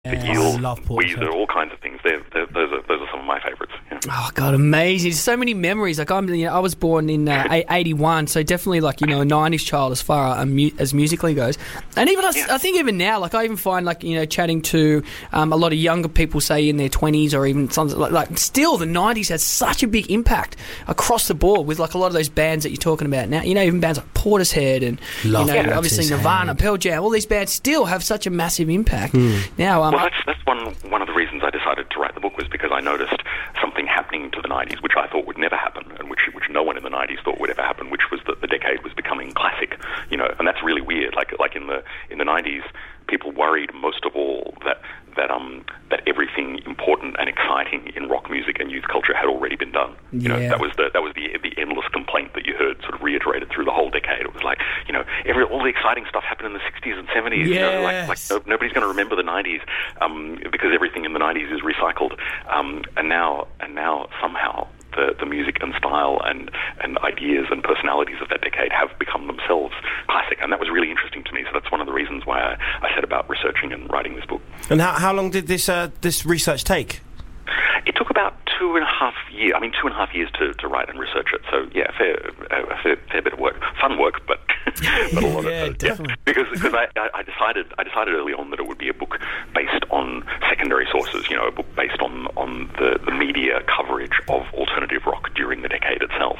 The Eels, love Portishead. Weezer, all kinds of things. Those are some of my favourites. Yeah. Oh God, amazing! So many memories. Like I was born in '81, so definitely a '90s child as far as musically goes. And even I think even now, I even find chatting to a lot of younger people, say in their 20s or even something like still the '90s has such a big impact across the board with a lot of those bands that you're talking about now. Even bands like Portishead and obviously Nirvana, Pearl Jam. All these bands still have such a massive impact now. Well, that's one of the reasons I decided to write the book, was because I noticed something happening to the 90s, which I thought would never happen, and which no one in the 90s thought would ever happen, which was that the decade was becoming classic, and that's really weird. Like in the 90s, people worried most of all that everything important and exciting in rock music and youth culture had already been done. That was the endless complaint that you heard sort of reiterated through the whole decade. It was like, all the exciting stuff happened in the 60s and 70s. Yes. Nobody's going to remember the 90s because everything in the 90s is recycled. And now somehow the music and style and ideas and personalities of that decade have become themselves classic, and that was really interesting to me. So that's one of the reasons why I set about researching and writing this book. And how long did this research take? It took about 2.5 years. 2.5 years to write and research it. So yeah, a fair bit of work, fun work, but a lot of definitely. Because I decided early on that it would be a book based on secondary sources. A book based on the media coverage of alternative rock during the decade itself.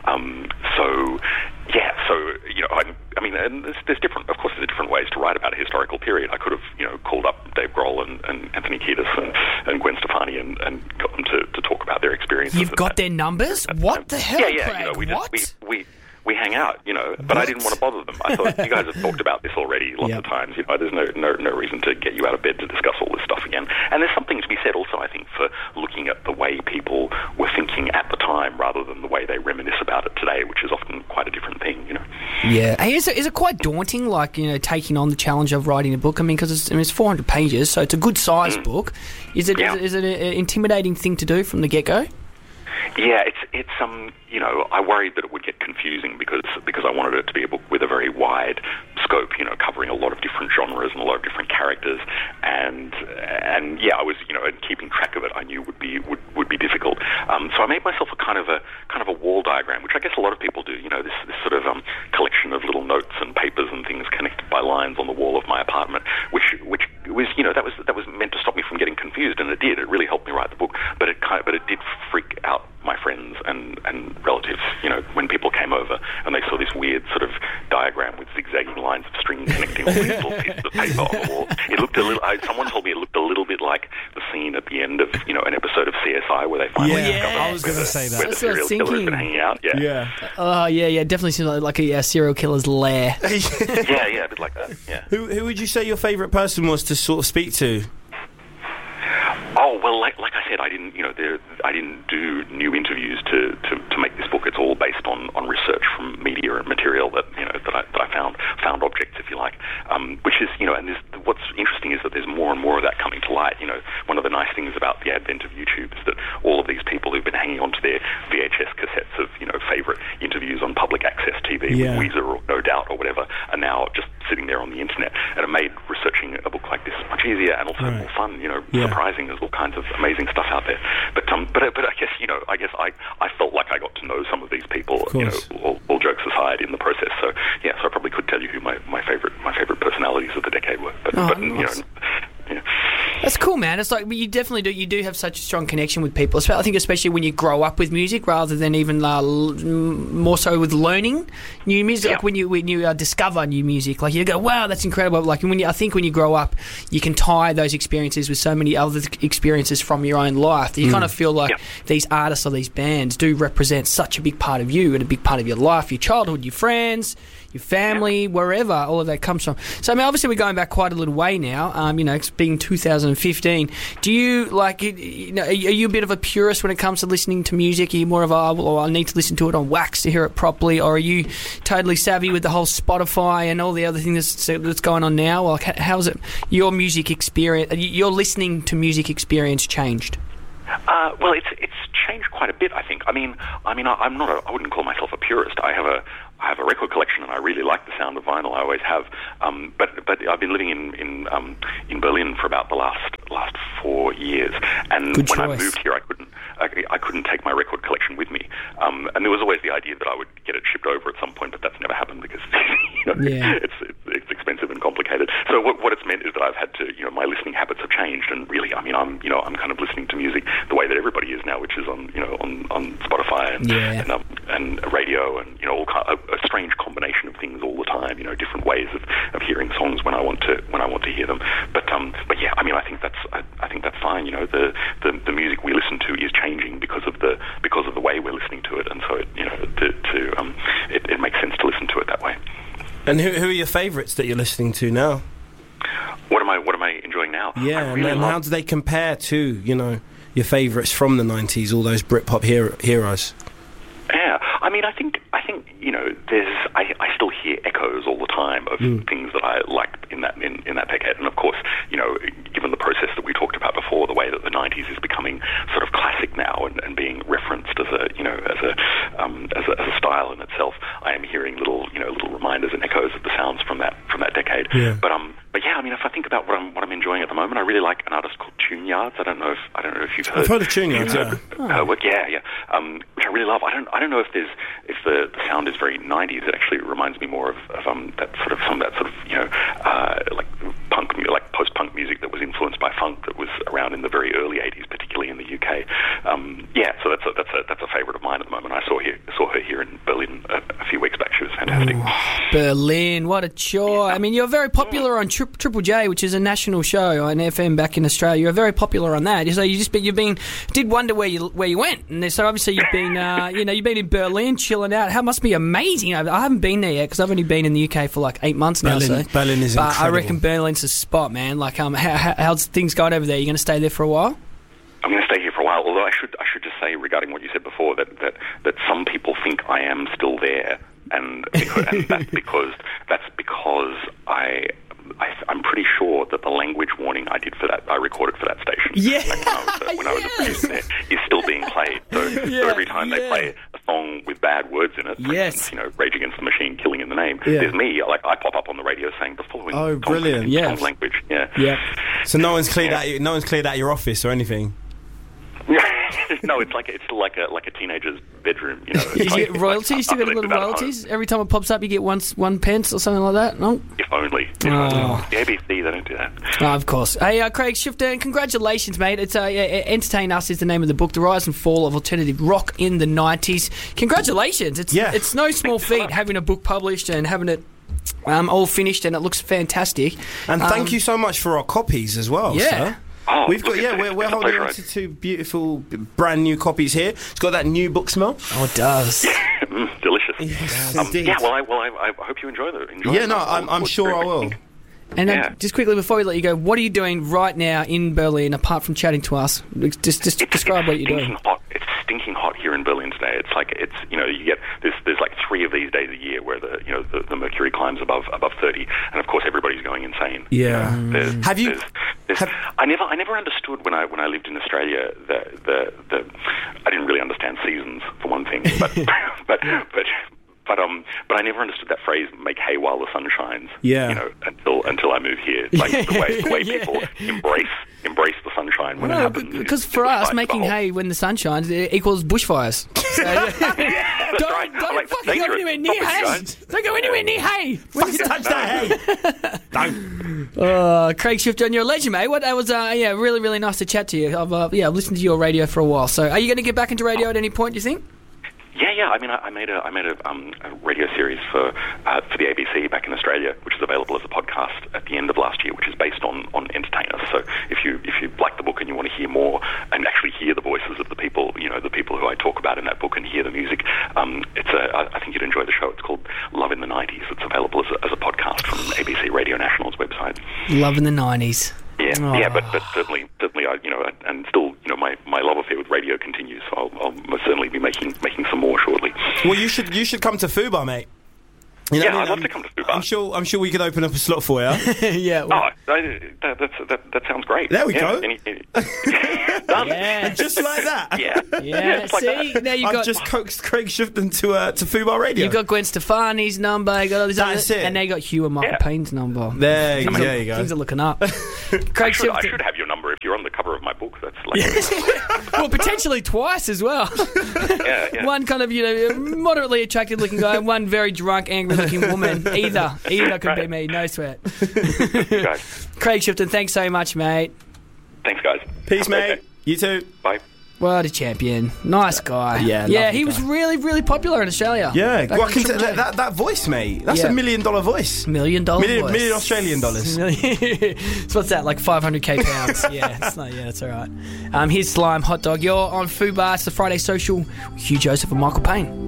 And there's different. Of course, there's different ways to write about a historical period. I could have called up Dave Grohl and Anthony Kiedis and Gwen Stefani and got them to talk about their experiences. You've got their numbers? What the hell, yeah, Craig? We hang out, but I didn't want to bother them. I thought, you guys have talked about this already lots of times. There's no reason to get you out of bed to discuss all this stuff again. And there's something to be said also, I think, for looking at the way people were thinking at the time rather than the way they reminisce about it today, which is often quite a different thing, Yeah. Hey, is it quite daunting, taking on the challenge of writing a book? Because it's 400 pages, so it's a good-sized book. Is it an intimidating thing to do from the get-go? Yeah, it's I worried that it would get confusing because I wanted it to be a book with a very wide scope, covering a lot of different genres and a lot of different characters, and I was, and keeping track of it I knew would be difficult. So I made myself a kind of a wall diagram, which I guess a lot of people do. This sort of collection of little notes and papers and things connected by lines on the wall of my apartment, which was that was meant to stop me from getting confused, and it did. It really helped me write the book, but it did freak out my friends and relatives, when people came over and they saw this weird sort of diagram with zigzagging lines of string connecting all these little pieces of paper on the wall. It looked a little, someone told me it looked a little bit like the scene at the end of, an episode of CSI where they finally discover I was going to say that. where the serial killer's been hanging out. Yeah. Oh, yeah, definitely seems like a serial killer's lair. yeah, a bit like that, yeah. Who would you say your favourite person was to sort of speak to? Oh, well, like I said, I didn't do new interviews to make this book. It's all based on research from media and material that I found objects, if you like. Which is, and what's interesting is that there's more and more of that coming to light. One of the nice things about the advent of YouTube is that all of these people who've been hanging on to their VHS cassettes of favourite interviews on public access TV with Weezer or No Doubt or whatever are now just sitting there on the internet, and it made researching a book like this much easier and also more fun. Surprising. There's all kinds of amazing stuff out there. But I guess I felt like I got to know some of these people. All jokes aside, in the process. So I probably could tell you who my favorite personalities of the decade were. That's cool, man. It's like you definitely do. You do have such a strong connection with people. I think, especially when you grow up with music, rather than even more so with learning new music. Like when you discover new music, like you go, "Wow, that's incredible!" Like when you grow up, you can tie those experiences with so many other experiences from your own life that you kind of feel like these artists or these bands do represent such a big part of you and a big part of your life, your childhood, your friends, your family, wherever all of that comes from. So, obviously we're going back quite a little way now, it's being 2015. Do you, are you a bit of a purist when it comes to listening to music? Are you more of I need to listen to it on wax to hear it properly? Or are you totally savvy with the whole Spotify and all the other things that's going on now? Like, how's it, your music experience, your listening to music experience changed? Well, it's changed quite a bit, I think. I wouldn't call myself a purist. I have have a record collection, and I really like the sound of vinyl. I always have. But I've been living in Berlin for about the last 4 years, and Good when choice. I moved here, I couldn't take my record collection with me, and there was always the idea that I would get it shipped over at some point, but that's never happened because it's expensive and complicated. So what it's meant is that I've had to, my listening habits have changed, and really, I mean, I'm kind of listening to music the way that everybody is now, which is on Spotify and radio and a strange combination of things all the time. Different ways of hearing songs when I want to hear them. But yeah, I mean, I think that's fine. The music we listen to is changing because of the way we're listening to it, and so it makes sense to listen to it that way. And who are your favourites that you're listening to now? What am I enjoying now? Yeah, and how do they compare to your favourites from the 90s, all those Britpop heroes? Yeah, I mean, I think I still hear echoes all the time of things that I liked in that decade, and of course, given the process that we talked about before, the way that the 90s is becoming sort of classic now and being referenced as a style in itself, I am hearing little reminders and echoes of the sounds from that decade. Yeah. But yeah, I mean, if I think about what I'm enjoying at the moment, I really like an artist called Tune Yards. I don't know if you've heard. I've heard of Tune Yards. Her work, yeah, which I really love. I don't know if the sound is very 90s. It actually reminds me more of that sort of like punk, like post-punk music that was influenced by funk that was around in the very early 80s, particularly in the UK. So that's a favourite of mine at the moment. I saw her here in Berlin a few weeks back. She was fantastic. Ooh, Berlin, what a chore! I mean, you're very popular on Triple J, which is a national show on FM back in Australia. You're very popular on that. So did wonder where you went, and so obviously you've been you've been in Berlin chilling out. How must be amazing. I haven't been there yet because I've only been in the UK for like 8 months now. Berlin is incredible. I reckon Berlin's a spot, man. Like, how's things going over there? You going to stay there for a while? I'm going to stay here for a while. Although I should just say regarding what you said before that some people think I am still there, and that's because I'm pretty sure that the language warning I recorded for that station. Yeah. When I was a producer there, is still being played. So every time they play a song with bad words in it, for instance, Rage Against the Machine, Killing in the Name, there's me. Like, I pop up on the radio saying the following. Oh, brilliant! Song language. Yeah. So no one's cleared out your office or anything. No, it's still like a teenager's bedroom. You get royalties? You still get a little royalties? Every time it pops up, you get one pence or something like that? No? If only. The ABC, they don't do that. Oh, of course. Hey, Craig Shifter, congratulations, mate. It's Entertain Us is the name of the book, The Rise and Fall of Alternative Rock in the 90s. Congratulations. It's no small feat having a book published and having it all finished, and it looks fantastic. And thank you so much for our copies as well, sir. Oh, we've got we're holding on to 2 beautiful brand new copies here. It's got that new book smell. Oh, it does. Delicious. Yes, indeed. I hope you enjoy them. I'm sure I will. And just quickly before we let you go, what are you doing right now in Berlin apart from chatting to us? Just describe what you're doing. It's stinking hot here in Berlin today. It's like you get there's like 3 of these days a year where the mercury climbs above 30, and of course everybody's going insane. Yeah. I never understood when I lived in Australia the I didn't really understand seasons for one thing, but I never understood that phrase "make hay while the sun shines." Yeah. Until I moved here. Like the way people embrace the sunshine when it happens. Because for us, making hay when the sun shines equals bushfires. Don't fucking go anywhere near hay. Don't go anywhere near hay. Touch that hay. Don't. Craig Shifter, you're a legend, mate. That was really, really nice to chat to you. I've listened to your radio for a while. So, are you going to get back into radio at any point, do you think? Yeah. I mean, I made a radio series for the ABC back in Australia, which is available as a podcast at the end of last year, which is based on Entertain Us. So if you like the book and you want to hear more and actually hear the voices of the people who I talk about in that book and hear the music, I think you'd enjoy the show. It's called Love in the 90s. It's available as a podcast from ABC Radio National's website. Love in the 90s. Yeah, but certainly, and still, my love affair with radio continues. So I'll most certainly be making some more shortly. Well, you should come to Fubar, mate. You know Yeah, what I I'd mean? love to come to Fubar. I'm sure we could open up a slot for you. Yeah. Well, That sounds great. There we go. Done. yeah. Just like that. Yeah. Yeah, it's like see, that. now you've I've got just coaxed Craig Shifton to Fubar Radio. you've got Gwen Stefani's number, you got all these That's other, it. and now you got Hugh and Michael Yeah. Payne's number. There you Things go. are looking up. I Craig should Shifton. have your number if you're on the cover of my book. That's like, Well, potentially twice as well. yeah. One kind of, moderately attractive looking guy, and one very drunk, angry looking woman. Either could be me, no sweat. Guys, Craig Shifton, thanks so much, mate. thanks, guys. Peace, Have a great mate. day. You too. Bye. What a champion. Nice guy. Yeah, Yeah, lovely he was guy. really, really popular in Australia. Yeah, Back well, in Triple J. that voice, mate. That's Yeah. $1 million voice. $1 million voice. Million Australian dollars. So what's that, like 500k pounds? That's all right. Here's Slime Hot Dog. You're on Fubar. It's the Friday Social with Hugh Joseph and Michael Payne.